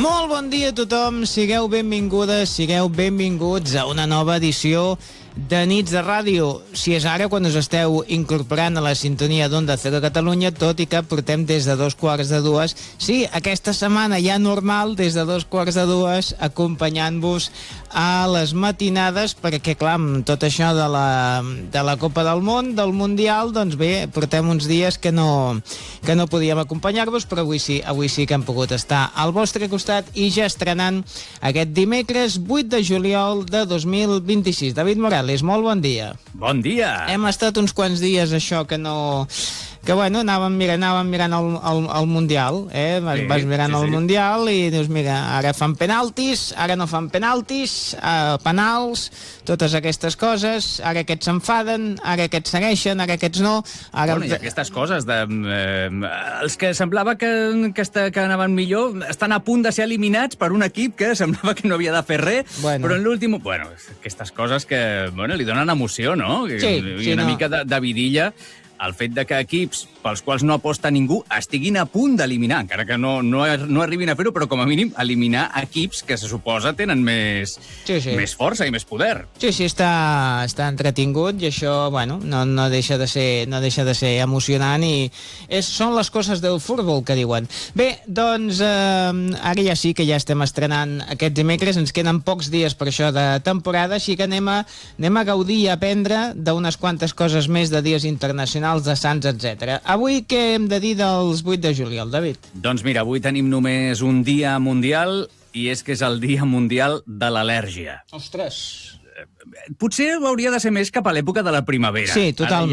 Molt bon dia a tothom, sigueu benvingudes, sigueu benvinguts a una nova edició de Nits de Ràdio. Si és ara quan us esteu incorporant a la sintonia d'Onda Cero Catalunya, tot i que portem des de 2:45. Sí, aquesta setmana ja normal, des de 2:45, acompanyant-vos a les matinades, perquè, clar, amb tot això de la Copa del Món, del Mundial, doncs bé, portem uns dies que no podíem acompanyar-vos, però avui sí que hem pogut estar al vostre costat i ja estrenant aquest dimecres 8 de juliol de 2026. David Morales, molt bon dia. Bon dia. Hem estat uns quants dies, això, que bueno, anàvem mirant el Mundial, vas mirant el Mundial i dius, mira, ara fan penaltis, ara no fan penaltis, penals, totes aquestes coses, ara aquests s'enfaden, ara aquests segueixen, ara aquests no. Bueno, i aquestes coses, els que semblava que anaven millor, estan a punt de ser eliminats per un equip que semblava que no havia de fer res, però en l'últim... Bueno, aquestes coses que li donen emoció, no? Sí, i una mica de vidilla. El fet de que equips pels quals no aposta ningú estiguin a punt d'eliminar, encara que no arribin a fer-ho, però com a mínim eliminar equips que se suposa tenen més força i més poder. Sí, està entretingut i això, bueno, no deixa de ser emocionant i són les coses del futbol que diuen. Bé, doncs ara ja sí que ja estem estrenant aquest dimecres, ens queden pocs dies per això de temporada, així que anem a gaudir i aprendre d'unes quantes coses més de dies internacionals, de Sants, etc. Avui què hem de dir dels 8 de juliol, David? Doncs mira, avui tenim només un dia mundial i és que és el dia mundial de l'al·lèrgia. Ostres! Potser hauria de ser més cap a l'època de la primavera. Sí, totalment.